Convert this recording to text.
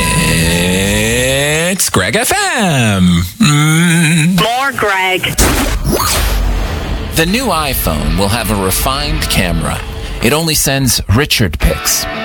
It's Greg FM. More Greg. The new iPhone will have a refined camera. It only sends Richard pics.